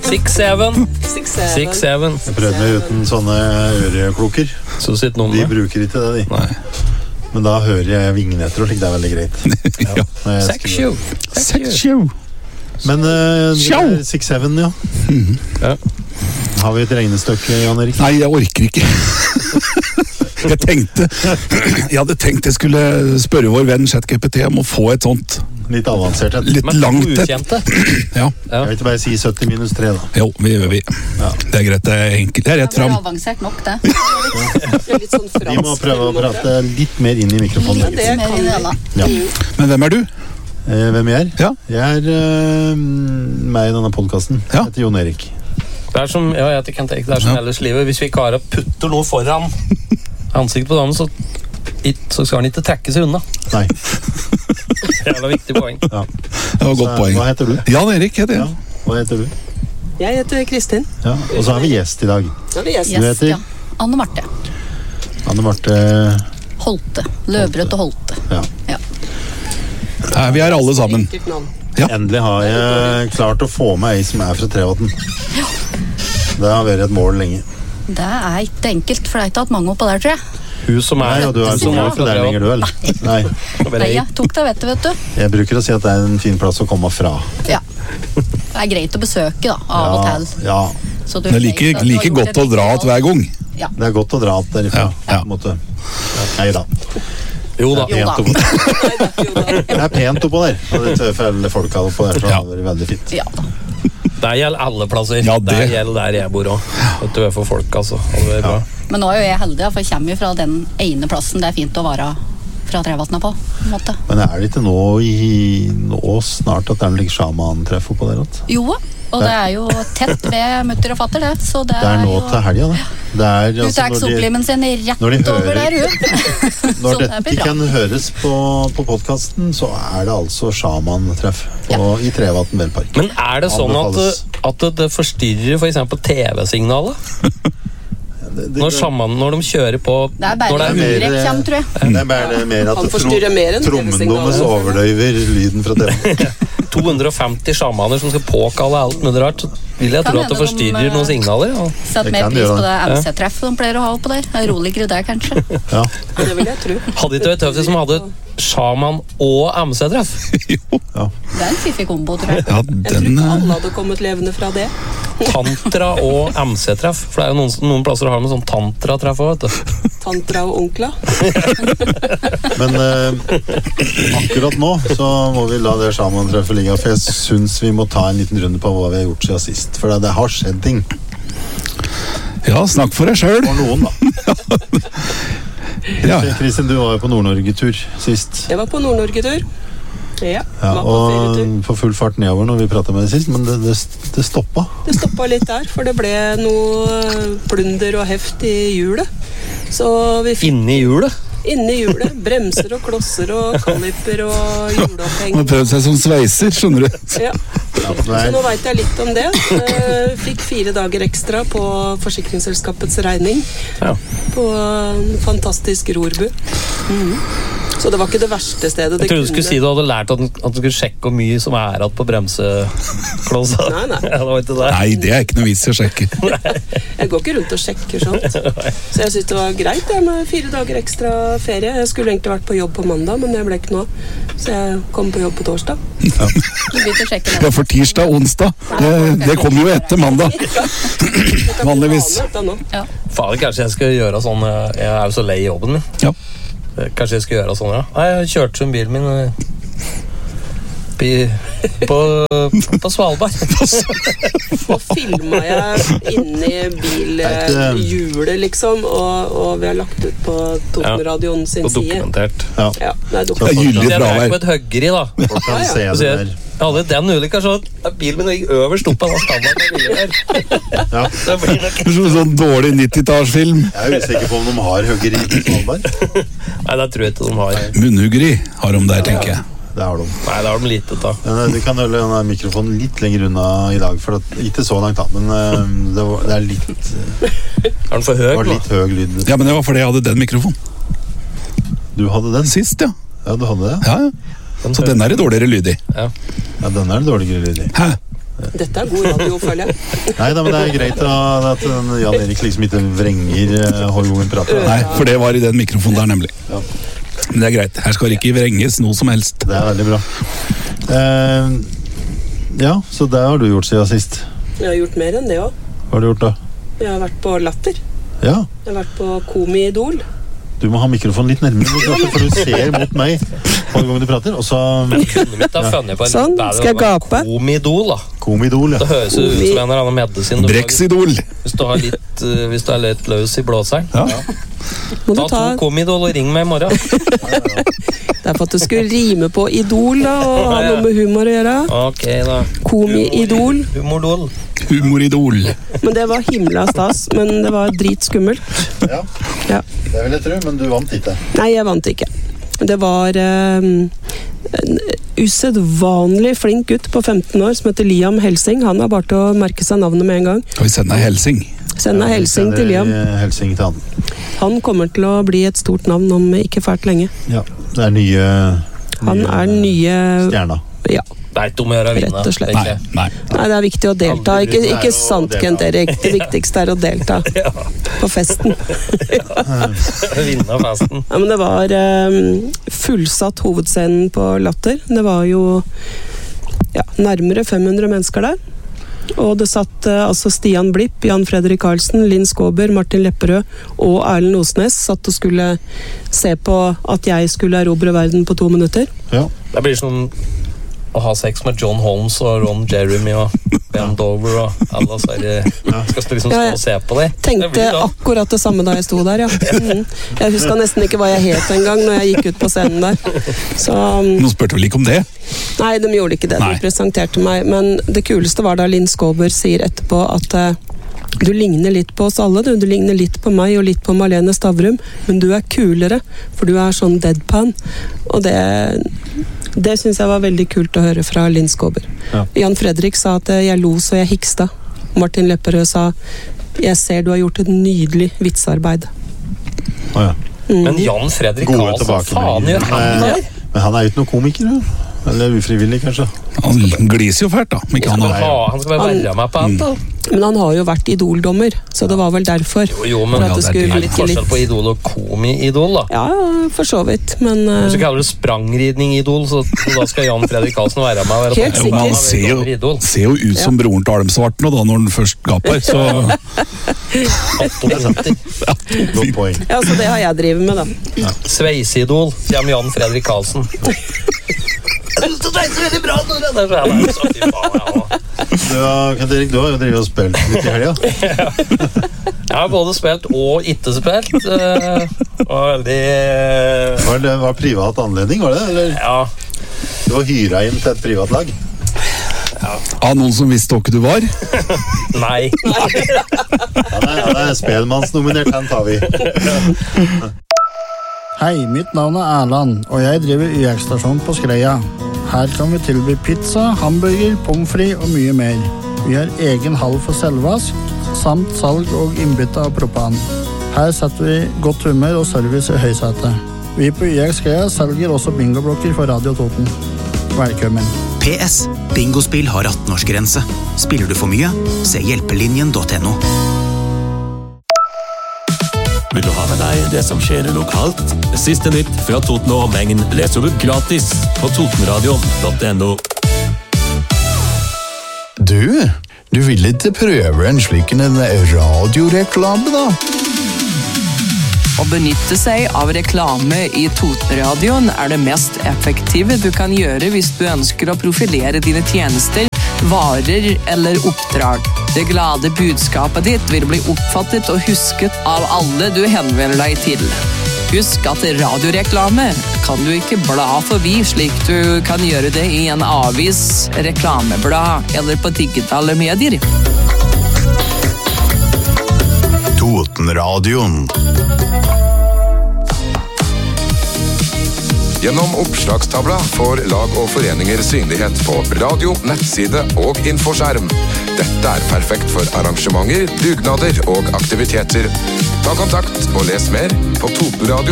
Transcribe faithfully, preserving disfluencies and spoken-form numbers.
Six seven. Six Six seven. Jeg prøvde meg uten sånne øreklokker. Så sitter noen De med. bruker ikke det, de. Nei. Men da hører jeg vignetter og slik, det er veldig greit. Ja. Når jeg Sex skrur. show. Sex show. Men uh, Show. six seven, ja. Ja. Har vi et regnestykke, Jan Erik? Nei, jeg orker ikke. Jeg tenkte Jeg hadde tenkt jeg skulle spørre vår venn ChatGPT om å få et sånt Litt avansert. et. litt Men langt et. ukjente. Ja, Ja. Jeg vil ikke bare si sytti minus tre, da. jo, vi gjør vi. Ja. Det er greit, det er enkelt. Det er rett Det var fram. avansert nok, det. Det er litt sånn fransk. Vi må prøve å prate litt mer inn i mikrofonen. Ja, det Egil. Mer inn i denne. Ja. Men hvem er du? Eh, hvem jeg er? Ja. Jeg er uh, meg i denne podcasten. Ja. Jeg heter Jon Erik. Det er som, ja, jeg vet ikke, det er som Ja. ellers livet. Hvis vi klarer å putte noe foran ansiktet på damen, så, så skal han ikke trekke seg unna. Nei. Jævla viktig poeng. Ja. Det var et godt Så, poeng. Hva heter du? Jan Erik heter Ja. jeg. Hva heter du? Jeg heter Kristin. Ja. Og så har vi gjest i dag. Ja, det er jeg. Du Yes, heter? ja. Anne Marte. Anne Marte. Holte. Løvbrød og Holte. Ja. Nei, vi er alle sammen. Enkelt navn. Ja. Endelig har jeg klart å få med ei som er fra Trevatn. Det har vært et mål lenge. Det er ikke enkelt, for det er ikke hatt mange oppå der, tror jeg. Hun som Nei, er og du er som ikke er fra der lenger, du, eller? Nei. Nei, jeg tok det, vet du, vet du. Jeg bruker å si at det er en fin plass å komme fra. Ja. Det er greit å besøke, da, av og til. Ja, Så du Det er like, vet at du har like gjort godt et å dra viktig at hver gang. Ja. det er godt å dra opp derifra. Ja, ja. på en måte. Nei da. Jo da. Det er pent Jo da. oppå der. Det er pent oppå der. Og det tilfeller folka oppå der, så Ja. det har vært veldig fint. Ja da. Det gjelder alle plasser. Ja, det- det gjelder der jeg bor også. Vet du, for folk, altså. Og det er bra. Men nå er jo jeg heldig, da, for jeg kommer jo fra den ene plassen det er fint å være fra Trevatna på, på en måte. Men er det ikke nå, i, nå snart at det er noe sjaman-treff oppå der? At? Jo, og det er jo tett ved mutter og fatter, det. Så det, Det er nå jo... til helga, det. det er, Hun altså, tar når de, soplimen sin rett når de hører- over der, hun. når Så det dette blir bra. kan høres på, på podkasten, så er det altså sjaman-treff på- i Trevatn velpark. Men er det sånn at, Anbefales. at det, det forstyrrer for eksempel T V-signalet? Det, det, Når, sjaman, når de kjører på Det er bare når det er mer- Urek kommer, tror jeg. det er bare mer at Han forstyrrer mer enn trommen T V-signalet. deres overdøyver lyden fra T V. to hundre og femti sjamaner som skal påkalle alt mulig rart, så vil jeg Kan tro at det hende de, forstyrrer eh, noen signaler. Ja. Sett Det mer kan pris gjøre på det det. M C-treffet de pleier å ha oppå der. Det er roligere der, kanskje. Ja. Det vil jeg tro. Hadde ikke vært tøft som hadde sjaman og M C-treff? Jo. Det er en fiffig kombo, tror jeg. Ja, Jeg tror den ikke eh, alle hadde kommet levende fra det. Tantra og M C-treff. For det er jo noen, noen plasser har de sånn tantra-treff òg, vet du. Tantra og onkla. Men eh, akkurat nå så må vi la det sjaman-treffet ligge, for jeg syns vi må ta en liten runde på hva vi har gjort siden sist. For det, det har skjedd ting. Ja, snakk for deg sjøl. For noen, da. Ja. Kristin, du var jo på Nord-Norge-tur sist. Jeg var på Nord-Norge-tur. Ja, Ja, var på og ferietur. på full fart nedover når vi pratet med deg sist, men det, det, det stoppa. Det stoppa litt der, for det ble noe plunder og heft i hjulet. Så vi fikk Inni hjulet. inni hjulet bremser og klosser og kaliper og hjuloppheng. Han har prøvd seg som sveiser, skjønner du. Ja. Ja, Så nå nei, veit jeg litt om det. Eh, Fikk fire dager ekstra på forsikringsselskapets regning Ja. på en fantastisk rorbu. Mhm. Så det var ikke det verste stedet. Jeg trodde du skulle si du hadde lært at, at du skulle sjekke hvor mye som er igjen på bremseklossa. Nei, nei. Ja, det var ikke det. Nei, det er ikke noe vits i å sjekke. Jeg går ikke rundt og sjekker sånt. Så jeg syns det var greit det med fire dager ekstra ferie. Jeg skulle egentlig vært på jobb på mandag, men det ble ikke nå. Så jeg kom på jobb på torsdag. Du begynte å sjekke Ja, det. for tirsdag og onsdag, det, det kommer jo etter mandag. Vanligvis. Dette nå. Ja. Faen, kanskje jeg skal gjøre sånn. eh, Jeg er jo så lei i jobben min. Ja. Eh, Kanskje jeg skal gjøre sånn, ja. Nei, jeg kjørte som bilen min eh, i- på, på Svalbard. Og filma jeg inni bilhjulet, liksom. Og, og vi har lagt ut på Totenradioen sin Og side. dokumentert. ja. Ja, det er Det er dokumentert. gyldig Så jeg drar fravær. på et høggeri, da. Folk kan Ja, ja. se Så det jeg, der. jeg hadde den ulykka, så at bilen min gikk øverst opp av den standarden jeg ville der. Ja. Så blir det nok... Sånn sånn dårlig nittitallsfilm. Jeg er usikker på om de har høggeri på Svalbard. Nei, det tror jeg ikke de har. Munnhuggeri har de der, tenker jeg. Det har de. Nei, det har de lite av. Men eh, vi kan holde denne mikrofonen litt lenger unna i dag, for at, ikke så langt da, men eh, det, var, det er litt, eh, Er den for høy, det var da? litt høy lyd. Ja, men det var fordi jeg hadde den mikrofonen. Du hadde den? Sist, ja. Ja, du hadde det. Ja, ja. Så den er det dårligere lyd i. Ja, den er det dårligere lyd i. Hæ? Dette er god radio, føler jeg. Nei da, men det er greit at Jan Erik liksom ikke vrenger Hårgården prater. Nei, for det var i den mikrofonen der, nemlig. Ja. Men det er greit. Her skal det ikke vrenges noe som helst. Det er veldig bra. Eh, ja, så det har du gjort siden sist. Jeg har gjort mer enn det også. Hva har du gjort da? Jeg har vært på Latter. Ja. Jeg har vært på Komi-Idol. Du må ha mikrofonen litt nærmere, for du ser mot meg hver gang du prater, og så... Men kunne vi ikke ha funnet på en Sånn, skal jeg gape? Komidol, da. Komidol, ja. Det høres ut som en eller annen medisin. Brexidol. Hvis du har litt, uh, hvis du er litt løs i blåseren. Ja. Ja. Må du Ta ta... to Komidol og ring meg i morgen. Det er for at du skulle rime på Idol, da, og ha noe med humor å gjøre. Ok, da. Komi-Idol. Humordol. Humoridol. Men det var himla stas, men det var dritskummelt. Ja, Ja. det vil jeg tro, men du vant ikke. Nei, jeg vant ikke. Det var eh, en usedvanlig flink gutt på femten år som heter Liam Helsing. Han har bare til å merke seg navnet med en gang. Skal vi sende deg helsing? Send deg Helsing til Liam. Helsing til han. Han kommer til å bli et stort navn om ikke fælt lenge. Ja, det er nye... Han er den nye... Stjerna. Ja, Det er ikke om å gjøre å vinne. Rett og slett. tenker Nei, jeg. nei. nei, det er viktig å delta. Aldri Ikke, bryr ikke seg å sant, delta. Kent Erik. Det viktigste er å delta på festen. Vinne festen. Ja, men det var eh, fullsatt hovedscenen på Latter. Det var jo ja, nærmere fem hundre mennesker der. Og det satt eh, altså Stian Blipp, Jan Fredrik Karlsen, Linn Skåber, Martin Lepperød og Erlend Osnes satt og skulle se på at jeg skulle erobre verden på to minutter. Ja. Det blir som å ha sex med John Holmes og Ron Jeremy og Ben Dover og alle så er det, skal liksom stå Ja, jeg og se på det. Det Tenkte blir da. akkurat det samme da jeg sto der, ja. Mhm. Jeg huska nesten ikke hva jeg het en gang når jeg gikk ut på scenen der. Så um, Nå spurte vel ikke om det? nei, de gjorde ikke det. Nei. De presenterte meg. Men det kuleste var da Linn Skåber sier etterpå at eh, du ligner litt på oss alle, du. Du ligner litt på meg og litt på Marlene Stavrum, men du er kulere, for du er sånn deadpan. Og det, det syns jeg var veldig kult å høre fra Linn Skåber. Ja. Jan Fredrik sa at eh, jeg lo så jeg hiksta. Martin Lepperød sa jeg ser du har gjort et nydelig vitsarbeid. Å ja. Men Jan Fredrik Gode Karlsen, hva faen tilbakemeldinger. gjør han Men- der? Men han er jo ikke noen komiker, da. Eller ufrivillig, kanskje. Han gliser jo fælt, da. Om ikke Han han skal, har... ha, han skal bare være med på alt, da. Men han har jo vært idoldommer, så det var vel derfor. Jo, jo, men For at det det skulle er bli litt til forskjell litt- på idol og komi-idol, da. Ja, for så vidt, men eh, Hvis du kaller det sprangridning-idol, så, så da skal Jan Fredrik Karlsen være med. og Være Helt på- Jo, men han sikkert. ser jo, Idol. ser jo ut som broren til Almsvart nå, da, når han først gaper. Så åttiåtte. Godt poeng. ja, så det har jeg drevet med, da. Sveiseidol, kommer Jan Fredrik Karlsen. Jeg synes det sveiser veldig bra, Nora. Det er så jævla- så fy faen, ja. Du, har- Kent Erik, du har jo drevet og spilt litt i helga. Jeg har både spilt og ikke spilt. eh, Og veldig Var det var privat anledning, var det? Eller Ja. du var hyra inn til et privat lag? av noen som visste hvem du var. Nei. Han er, han er spelmannsnominert, han tar vi. Hei, mitt navn er Erland, og jeg driver Y X-stasjon på Skreia. Her kan vi tilby pizza, hamburger, pommes frites og mye mer. Vi har egen hall for selvvask, samt salg og innbytte av propan. Her setter vi godt humør og service i høysetet. Vi på Y X Skreia selger også bingoblokker for Radio Toten. Velkommen. P S. Bingospill har atten-årsgrense. Spiller du for mye? Se hjelpelinjen punktum no. Vil du ha med deg det som skjer lokalt? Siste nytt fra Toten og omegn leser du gratis på totenradion punktum no. Du, du vil ikke prøve en slik en radioreklame, da? Å benytte seg av reklame i Totenradioen er det mest effektive du kan gjøre hvis du ønsker å profilere dine tjenester, varer eller oppdrag. Det glade budskapet ditt vil bli oppfattet og husket av alle du henvender deg til. Husk at radioreklame kan du ikke bla forbi slik du kan gjøre det i en avis, reklameblad eller på digitale medier. Totenradioen. Gjennom oppslagstavla får lag og foreninger synlighet på radio, nettside og infoskjerm. Dette er perfekt for arrangementer, dugnader og aktiviteter. Ta kontakt og les mer på totenradio.